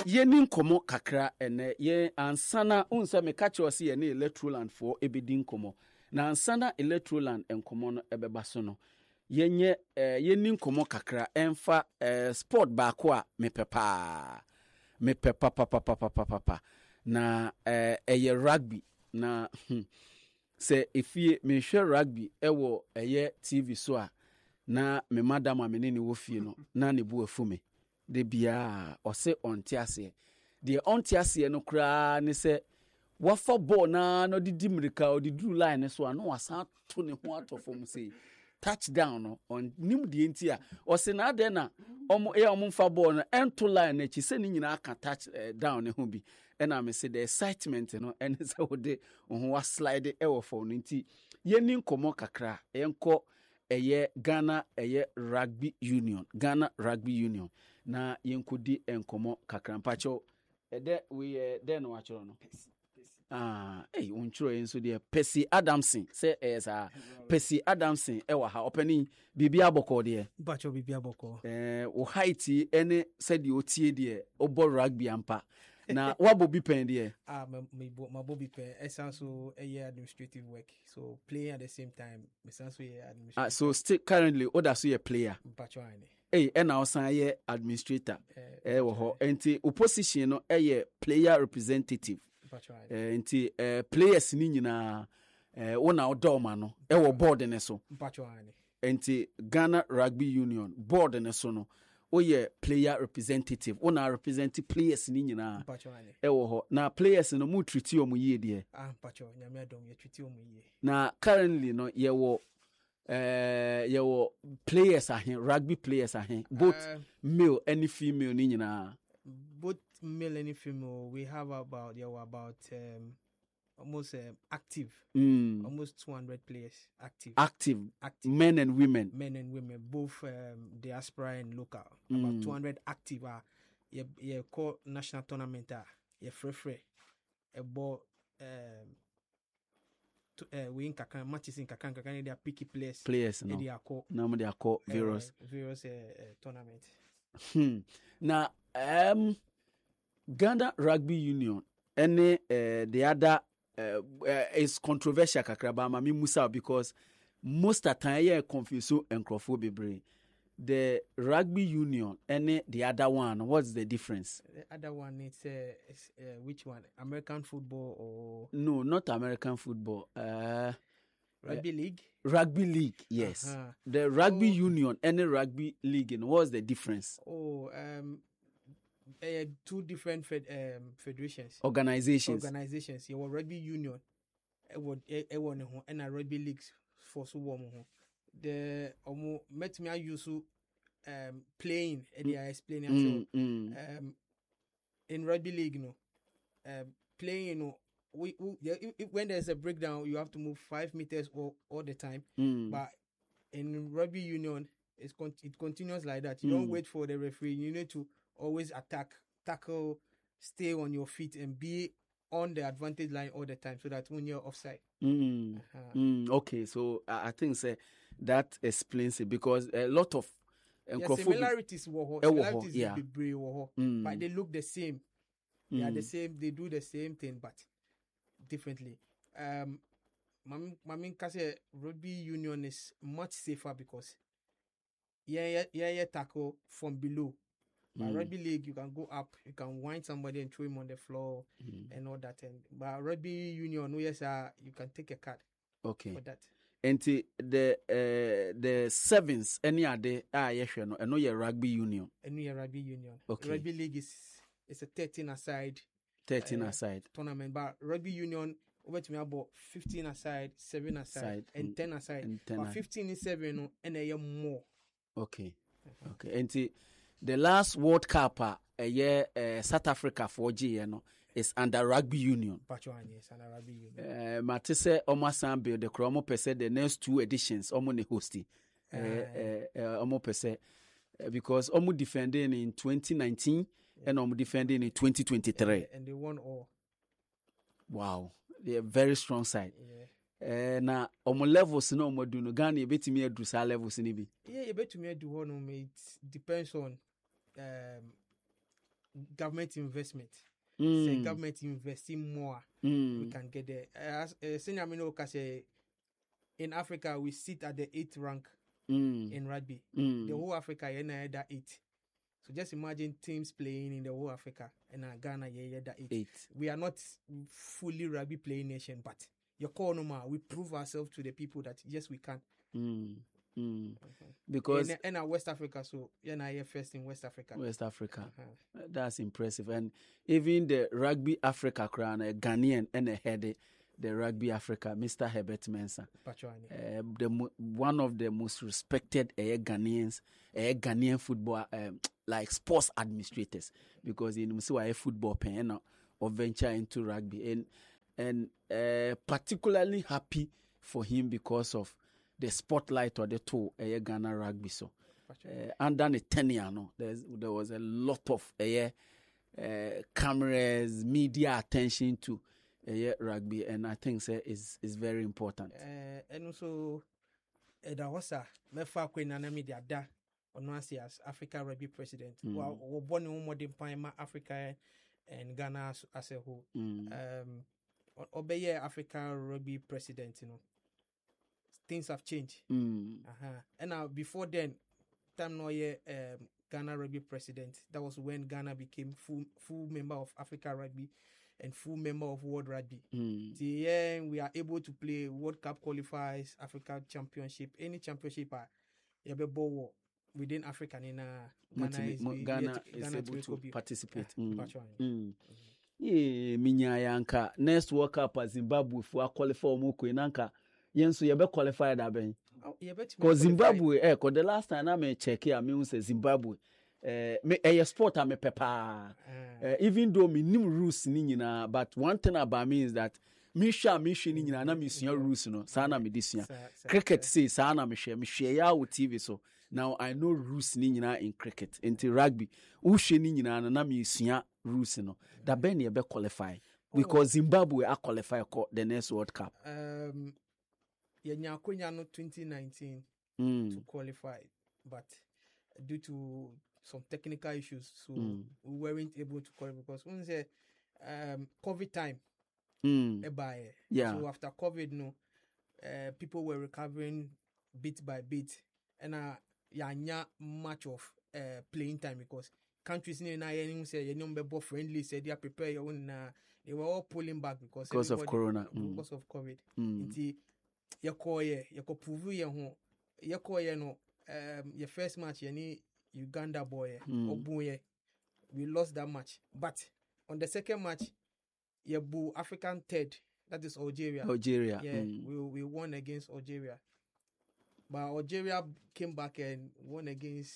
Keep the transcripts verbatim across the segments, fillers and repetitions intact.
ye nin komo kakra ene ye ansana unsa me catch us ye ne Electroland for ebedin komo na ansana Electroland enkomo no ebeba so no ye nye eh, ye nin komo kakra enfa eh, sport ba ko a me pepa me pepa papa papa papa na eh, eye rugby na hmm, se efie me hwe rugby ewo eye T V so a na me madam a me ne wo fie no na ne bu afume de bia ose onte ase de onte ase no kra ne se wafa ball na no de dimrika o de dru line so no wasa to ne ho atofom sei touchdown no on nim de enti a ose na de na omo e omo fa ball no ento line na chi se ni nyina aka touch uh, down ne ho bi e na me se the excitement no ene se wo de ho wa slide e wo fo no enti ye ni nkomo kakra enko eye Ghana eye Rugby Union Ghana Rugby Union na yenkodi enkomo kakra mpacho ede we de no wachoro no ah eh unchuro yenso de Percy Adamson say eh sa Percy Adamson e wa ha opani bibia aboko de mpacho bibia aboko eh wo height ene said you tie de obo rugby ampa na wabo bi pen de ah me my bobby pen essential a administrative work so playing at the same time me sense we administrative ah so still currently oda so ye player mpacho ane eh e na osan ye administrator eh wo ho enti opposition no eh ye player representative eh enti eh players ni nyina eh wona odoma no e wo board ne so mpacho ane enti Ghana Rugby Union board ne so no oye player representative wona represent players ni nyina mpacho ane e wo ho na players no mu treat omu ye de ah mpacho nyame adom ye treat omu ye na currently no ye wo eh ye wo players ahen rugby players ahen both uh, male and female ni nyina both male and female we have about yeah about um, almost um, active mm. almost two hundred players active active active men and women men and women both um, diaspora and local mm. about two hundred active are yeah yeah call national tournament are yeah free free a ball um to uh, we in kakan matches in kakan kakan they are picky players players no they are called now they are called various uh, various uh, uh, tournament hmm. Now um Ghana Rugby Union any uh, the other uh, uh, is controversial kakraba ma mi musa because most of the time yeah confuse and bebre the Rugby Union any the other one what's the difference? The other one it's uh, is, uh, which one? American football or no, not American football. Uh, Rugby uh, league. Rugby league, yes. Uh-huh. The Rugby oh. Union any Rugby league, and what's the difference? Oh, um, uh, two different fed, um, federations, organizations. Organizations. You yeah, Rugby Union. It would it one and a Rugby leagues for so one. The um met me I use um playing and they are explaining mm, so mm. um in rugby league you know um playing you know we, we yeah, if, when there's a breakdown you have to move five meters all, all the time mm. but in rugby union it's con- it continues like that you mm. don't wait for the referee you need to always attack tackle stay on your feet and be on the advantage line all the time so that when you're offside. Mm. Uh-huh. Mm. Okay, so uh, I think say, that explains it because a lot of uh, yeah, similarities were similarities yeah. be mm. but they look the same. They mm. are the same. They do the same thing, but differently. Um, Mami Kase Rugby Union is much safer because yeah, yeah, yeah, yeah, tackle from below. But mm. Rugby League, you can go up, you can wind somebody and throw him on the floor mm. and all that. And but Rugby Union, no, yes, uh, you can take a card. Okay. For that. And the uh, the sevens, any other ah yes, no, I know your Rugby Union. I know your Rugby Union. Okay. Rugby League is it's a thirteen aside. Thirteen uh, aside tournament, but Rugby Union over to me about fifteen aside, seven aside, aside and mm. ten aside. And ten but fifteen is seven and a year more. Okay. Uh-huh. Okay. And the the last World Cup uh, a year uh, South Africa for G, you know, is under Rugby Union. Pachuan, yes, under Rugby Union. Uh, Matisse almost build the Chromo per se the next two editions almost hosting. Uh, uh, uh, almost per se because almost defending in twenty nineteen yeah. and almost defending in twenty twenty-three. And, and they won all. Wow, they're a very strong side. Yeah. Uh, na omo levels no omo do no Ghana ebetimi adu sa levels ni bi. Yeah, ebetimi adu ho no it depends on um government investment. Mm. Say government investing more, Mm. we can get there. As uh, Senior Amino say, in Africa we sit at the eighth rank Mm. in rugby. Mm. The whole Africa, yeah, na that eight. So just imagine teams playing in the whole Africa, and uh, Ghana, yeah, yeah, that eight. Eight. We are not fully rugby playing nation, but your call no more. We prove ourselves to the people that yes, we can. Mm. Mm. Okay. Because and, and uh, West Africa, so yeah, na here first in West Africa. West Africa, Uh-huh. that's impressive. And even the Rugby Africa crown, a Ghanaian and a head, the Rugby Africa, Mister Herbert Mensah, uh, the mo- one of the most respected uh, Ghanaians, uh, Ghanaian football um, like sports administrators, because in Msiwa football pen or venture into rugby, and and uh, particularly happy for him because of the spotlight or the two uh, Ghana rugby. So uh, under the tenure, no, there's, there was a lot of uh, uh, cameras, media attention to uh, rugby, and I think so, is is very important. Uh, and also, Eda Hossa, Mefa Kwenana Media Da, Onuasi as Africa Rugby President. Mm. Well, we're born in modern Pima, Africa and Ghana as, as a whole. Mm. Um, Obey Africa Rugby President, you know. Things have changed. Mm. Uh-huh. And now before then, time no year um, Ghana Rugby President. That was when Ghana became full full member of Africa Rugby and full member of World Rugby. Mm. The year we are able to play World Cup qualifiers, Africa Championship, any championship uh, war within Africa. In, uh, Ghana is, Mo- we- Ghana we- is Ghana able to be- participate. uh, Mm. Pacho, Mm. Yeah, minya yanka next World Cup as Zimbabwe for qualify omuko inanka yenso ye be qualify da ben. Oh, yeah, bet me Cause qualify. Zimbabwe eh cause the last time I me check here me say Zimbabwe eh me eh sport am pepa. Ah. Uh, even though me nim rules ni nyina, but one thing about me is that me sha me hwe ni nyina na me sua rules no sa na me disua. Sa- sa- Cricket say sa na me hwe me hwe ya wo T V so now I know rules ni nyina in cricket. Into rugby wo hwe ni nyina na na me sua rules no da ben ye be qualify because Zimbabwe are qualify for the next World Cup. Um, yeah, Nyakonya no twenty nineteen Mm. to qualify, but due to some technical issues, so Mm. we weren't able to qualify because when say um COVID time, Mm. eh, by Yeah. so after COVID, no, uh, people were recovering bit by bit, and uh, yeah, nya much of uh playing time because countries in na say you know be friendly said they are prepare your own. Uh, they were all pulling back because Because of everybody- corona. Mm. because of COVID. Mm. Nti yɛkɔɔ yɛ yɛkɔ prove yɛ ho yɛkɔɔ yɛ no um, your first match yɛne Uganda boy Mm. ɔbu yɛ we lost that match but on the second match yɛbu African third that is Algeria. Algeria. Yeah, Mm. we we won against Algeria, but Algeria came back and won against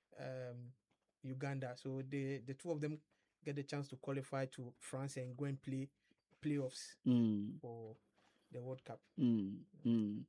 um, Uganda. So the the two of them get the chance to qualify to France and go and play playoffs Mm. for the World Cup. Mm, mm.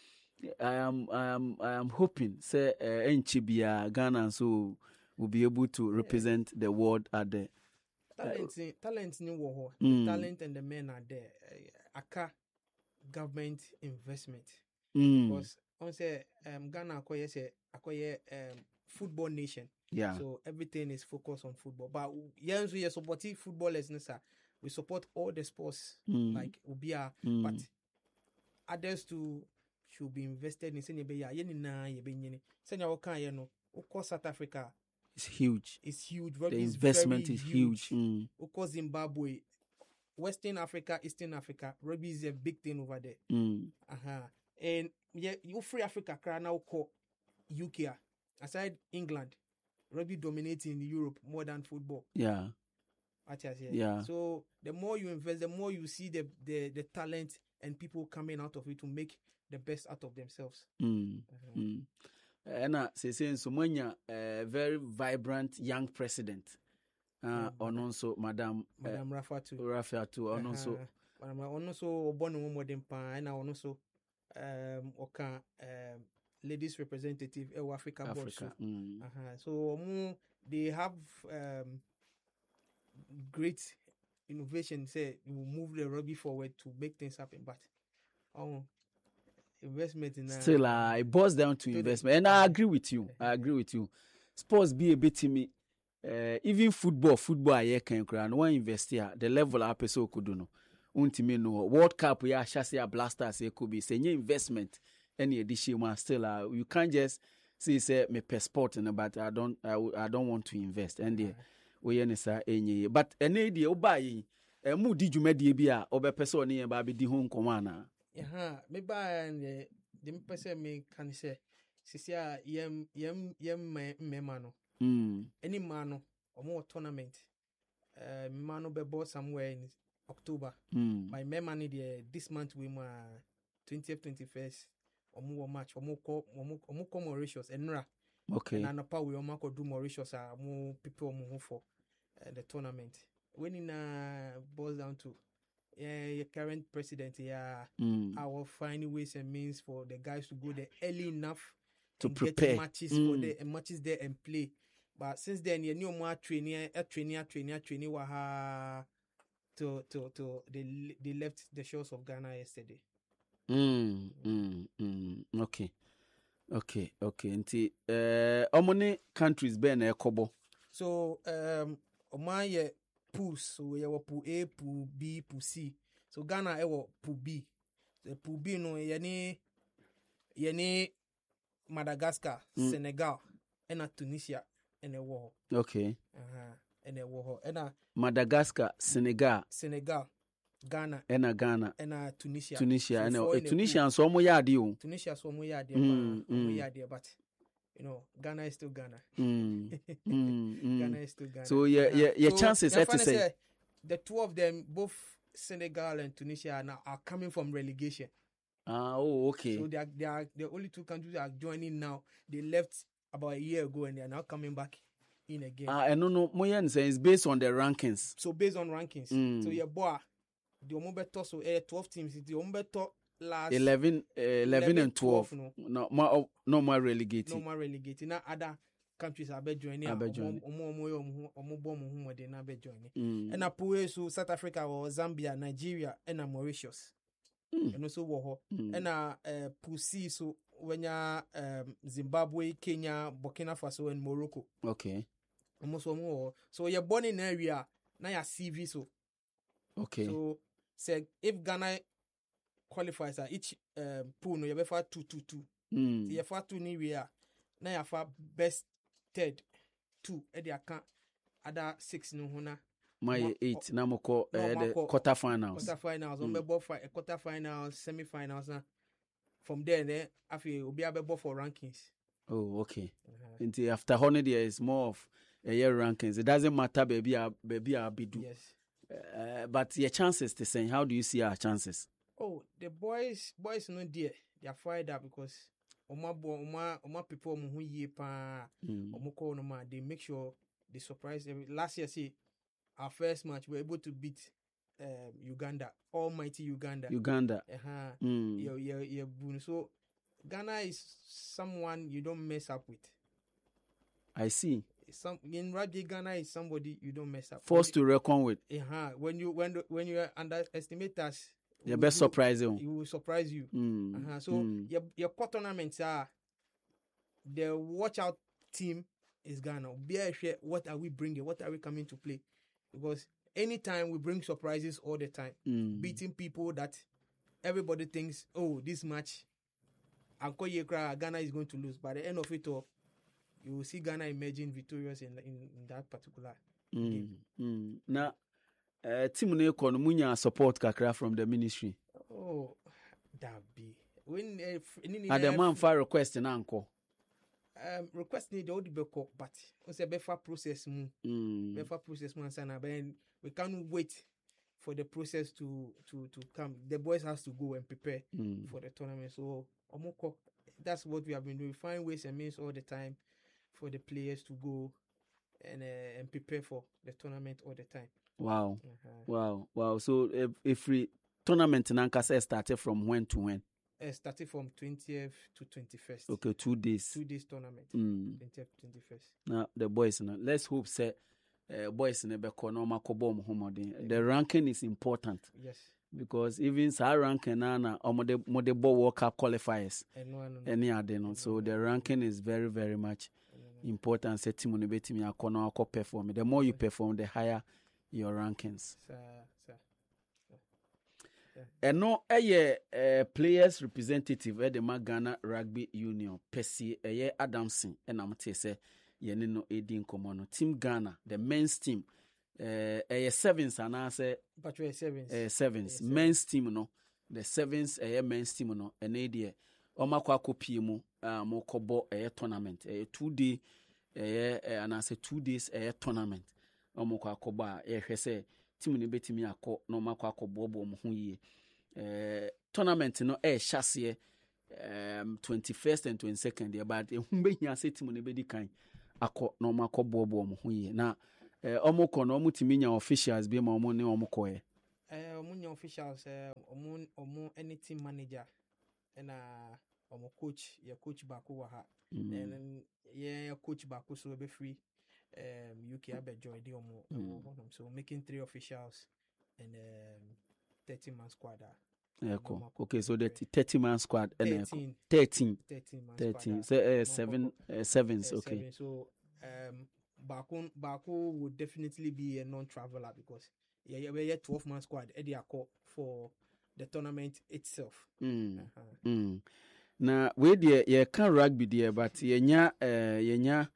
I am, I am, I am hoping, say, uh, Enchibia Ghana so will be able to represent the world at the. Talent, uh, talent ni wo ho. Mm. The talent and the men are there. Uh, aka government investment Mm, because on say um, Ghana akoye say akoye um, football nation. yeah. So everything is focused on football. But yeah, so you support footballers, nisa. We support all the sports Mm, like Ubia, mm, but others too should be invested in senior be ya yeni na ye be nyini. Senior waka ye no. Oko South Africa it's huge. is huge. The Rugby is investment very is huge. Mm, Oko Zimbabwe, Western Africa, Eastern Africa, rugby is a big thing over there. mm, Uh-huh. And yeah, you free Africa cry now call U K. Aside England, rugby dominates in Europe more than football. yeah. What I say. Yeah. So the more you invest, the more you see the, the, the talent and people coming out of it to make the best out of themselves. Mm, Uh-huh. mm. And uh, say saying so a very vibrant young president. Uh, Mm. and also Madam uh, Madam Rafa too. Rafa too, and also Uh-huh. Madam Rafa also born one more than pan and also um oka um ladies representative of Africa, board Africa. so. Mm, Uh-huh. So um, they have um great innovation. Say you will move the rugby forward to make things happen, but um investment in uh, Still, uh, it boils down to the- investment, and I agree with you. I agree with you. Sports be a bit to me. uh, even football football aye kan kra no one invest here the level a person could do no untimi no World Cup ya chase ya blasters e could be say investment any edition man still uh, you can't just say say me per sport no but I don't I, I don't want to invest and there we any say enye but any dey obayi e mu di dwumadie bi a obepese oni e ba be di ho nkomo ana yeah me ba the the person me can say sisia yem yem yem me ma no mm any man no omo tournament uh man no be ball somewhere in October mm my me man the this month we ma twentieth twenty-first omo match omo ko omo omo ko Mauritius enra okay na napa we omo ko do Mauritius a mo people omo ho for uh, the tournament when in uh boils down to yeah your current president yeah mm. I will find ways and means for the guys to go there early enough to and prepare get matches mm. for the matches there and play. But since then, you know more training, a training, a training, a training. Waha to to to they they left the shores of Ghana yesterday. Mm, mm, mm. Okay, okay, okay. Nti uh, how many countries be na ekobo? So um, Oman ye pools. So ye were pool A, pool B, pool C. So Ghana ye were pool B. The pool B no ye ni ye ni Madagascar, mm. Senegal, and Tunisia, and a war. Okay. Uh-huh. And a war. And a Madagascar, Senegal, Senegal, Ghana, and a Ghana, and a Tunisia. Tunisia, and so a Tunisia, and so mo yadi o. Tunisia, so mo yadi, mm, mm. yadi, but you know, Ghana is still Ghana. Mm. mm, mm. Ghana is still Ghana. So yeah, yeah, your so, chances, to say, say the two of them, both Senegal and Tunisia, are now are coming from relegation. Ah, oh, okay. So they are, they are the only two countries that are joining now. They left about a year ago and they are now coming back in again. Ah, I don't know. Moyen says it's based on the rankings. So based on rankings. Mm. So your boy, the Omobeto, so uh, twelve teams. The Omobeto last eleven, uh, eleven, eleven and twelve. twelve no, no more, no more relegated. No more relegated. Now other countries are be joining. Are be joining. Omo omo omo omo omo omo they now be joining. And Apuwe so South Africa or Zambia, Nigeria, and Mauritius. Mm. And also wo mm. and uh, uh Pusi so when ya um, Zimbabwe, Kenya, Burkina Faso and Morocco. Okay. Almost one more. So you're born in area now your C V so. Okay. So say if Ghana qualifies at each um, pool no you have two two two. Mm. So you have two ni area now you have best third two at the account other six no hona. My eight now mo call the quarter finals. Quarter finals, on mm. fi- quarter finals, semi finals. Now from there, then after we'll be able for rankings. Oh, okay. Uh-huh. Until after holiday is more of a year rankings. It doesn't matter, baby, baby, I'll be do. Yes. Uh, but your chances to say, how do you see our chances? Oh, the boys, boys, no dear, they are fired up because oma bo oma oma people omo hu ye pa omo call no ma. They make sure they surprise every last year. See. Our first match, we were able to beat um, Uganda, almighty Uganda. Uganda. Uh-huh. Mm. Yeah, yeah, yeah. So Ghana is someone you don't mess up with. I see. Some in rugby, Ghana is somebody you don't mess up. Forced when to reckon with. Uh-huh. When you when when you underestimate us, the best surprise you. It will surprise you. Mm. Uh-huh. So mm. your your core tournaments are the watch out team is Ghana. Be sure what are we bringing? What are we coming to play? Because anytime we bring surprises all the time, mm. beating people that everybody thinks, oh, this match, Anko Yekra, Ghana is going to lose. By the end of it all, you will see Ghana emerging victorious in in, in that particular mm. game. Mm. Now, uh, team ne kon munya support kakra from the ministry. Oh, that be when uh, and the man for request na anko. Um, request need all the beko, but it's a better process. Mm. Better process, man. But we can't wait for the process to to to come. The boys has to go and prepare mm. for the tournament. So, omoko, that's what we have been doing. Find ways and means all the time for the players to go and uh, and prepare for the tournament all the time. Wow, uh-huh. wow, wow. So if if we tournament in Ankasa started from when to when? Uh, started from twentieth to twenty-first. Okay, two days. Two days tournament. Mm. twentieth to twenty-first. Now the boys, now let's hope say uh, boys in the normal kobo The ranking is important. Yes. Because even our ranking na omode modebo World Cup qualifiers. And no, no, no. Any other no. So the ranking is very very much important say team no betimi akọ na akọ perform. The more you perform, the higher your rankings. Sir, sir. And no eye uh, players representative at the Ghana Rugby Union Percy eye Adamson and I'm te say ye no edi nkomo no team Ghana the men's team uh eye sevens and I say but we sevens uh, sevens men's team no the sevens eye men's team no and eye omakwa kopie mu uh, mo kobo eye tournament eye two day eye and I say two days eye tournament omakwa koba eye hwese team ni betimi akọ no makwa akọbobo mo ho yie eh tournament no eh hyase um twenty-first and twenty-second but ehun behia se team ni bedi kan akọ no makọbobo mo ho yie na eh omukọ no omutimi nya officials bi ma omo ne omukọ e eh omo nya officials eh omo omo any team manager and uh omo coach your coach back over ha and yeah coach back so be free um U K abejoy the omo mm. so making three officials and um thirty man squad. Yeah, cool. Okay, so the thirty man squad and thirteen thirteen thirteen man thirteen squad. so uh, seven uh, sevens uh, okay. Seven. So um Bako Bako would definitely be a non-traveler because yeah yeah we twelve man squad Eddie Akko for the tournament itself. Mm. Uh-huh. Mm. Na we there ye can rugby there but yenya uh yenya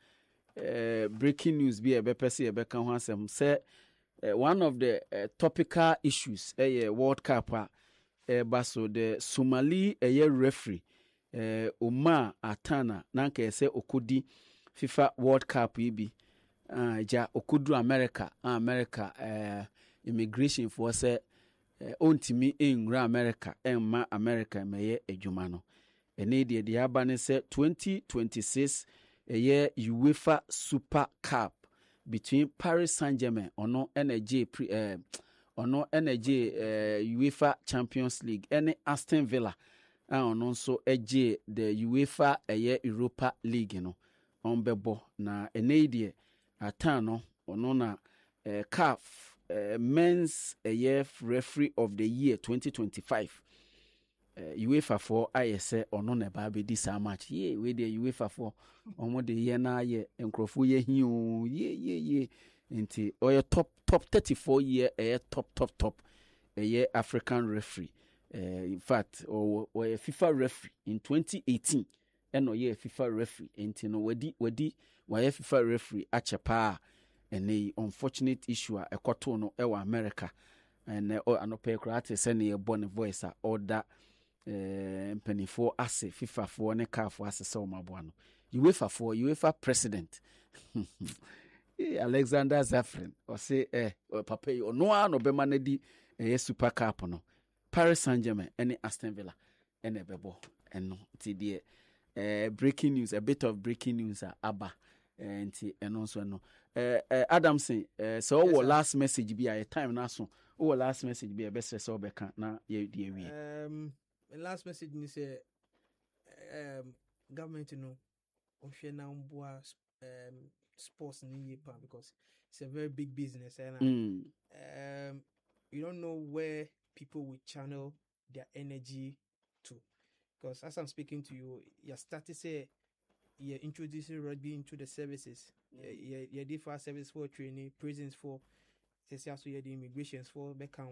Uh, breaking news be a bepesi e beka ho asem say uh, one of the uh, topical issues eh uh, World Cup uh, baso the Somali eh uh, referee uh, Omar Atana nanka say okodi FIFA World Cup bi uh, ja okudu America uh, America uh, immigration for say uh, ontimi enra America emma America meye adwuma no ene de de aba ne say twenty twenty-six a year UEFA Super Cup between Paris Saint-Germain ono energy pre uh, ono energy uh, UEFA Champions League any Aston Villa and also eje the UEFA a year Europa League no on bebo na enedie atano ono na uh, C A F uh, men's a year referee of the year twenty twenty-five. Uh, UEFA for I say ono na ba be this match ye we the UEFA for omo de ye na ye enkrofo ye hi o ye ye ye nti oye top top thirty-four year eh top top top a year African referee uh, in fact or or a FIFA referee in twenty eighteen and no ye FIFA referee nti no wadi wadi wa ye FIFA referee achepa and a unfortunate issue a ekoto no e wa America and uh, anope krate se ne ye born voice a order eh mpanifo ase FIFA for ne C A F ase se omabo no UEFA for UEFA president Alexander Zafrin or say eh papa you no an obema na di eh Super Cup no Paris Saint-Germain any Aston Villa ene bebo eno ti die eh breaking news a bit of breaking news uh, aba eh nti eno so no eh, eh Adamson eh so yes, last message bi a time na so o last message bi e be se so be kan na ye die wi um the last message ni say um government you know on share now um sports in Japan because it's a very big business and mm. um you don't know where people will channel their energy to because as I'm speaking to you you're starting to say you're introducing rugby into the services mm. you're, you're different service for training prisons for say also you're the immigrations for back home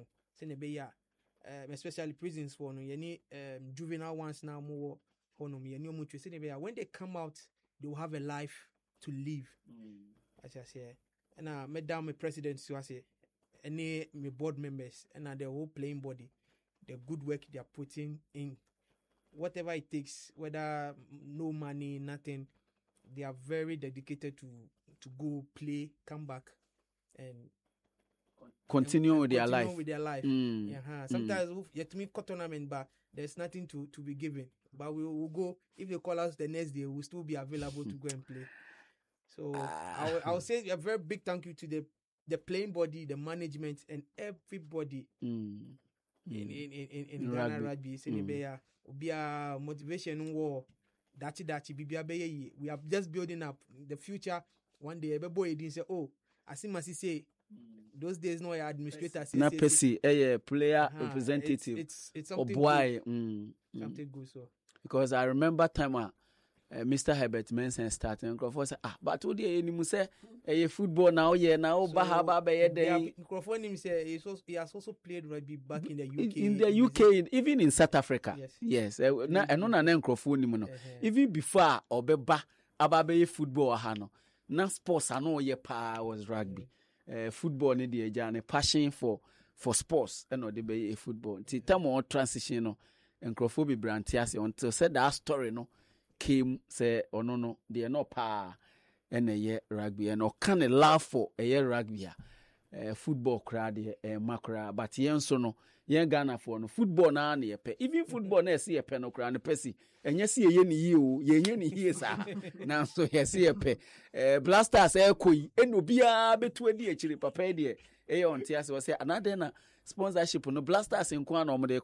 um, especially prisons for no any um, juvenile ones now more honum when they come out they will have a life to live. Mm. As I say, and I met down my president so I say any my board members and uh, the whole playing body, the good work they are putting in, whatever it takes, whether no money, nothing, they are very dedicated to to go play, come back, and continue and, with their continue life. with their life. Mm. Yeah, sometimes mm. you have to make tournament, but there's nothing to to be given. But we will go if they call us the next day, we'll still be available to go and play. So ah. I will, I will say a very big thank you to the the playing body, the management, and everybody mm. in, in in in in Ghana Rugby. Mm. Be a motivation war. Dachi dachi bibia beye. We are just building up the future. One day, everybody didn't say, "Oh, I see Masi say." Those days, no administrator. Na pesi, a player uh-huh. representative. It's it's, it's something boy, good. Mm. Something good. So because I remember time uh, uh, Mister Herbert Mensah starting nkrofo say ah but wo dey enimu say eh football now yeah now ba ha ba be dey nkrofo nim say he also he has also played rugby back in the U K. In the U K, even in South Africa. Yes. Yes. Uh, na eno na nkrofo nim no. Even before obeba aba be football ha no. Na sports ano ye pa was rugby. Uh, football ni dey jane passion for for sports eno dey be football. Ti time on transition no nkrofo be brantiase until said that story no came say ono no dey no pa ene ye rugby and o can laugh for a ye rugby uh, football crowd ye uh, makra but yen so no yen Ghana for no football na na ye pe even football na see ye pe no crowd no pesi enye see ye ni yi o ye ye ni yi sa na so ye see ye pe uh, blasters e koi eno bia betu adi akiri papa de e ye onte ase wo say another na sponsorship no blasters nko na omo de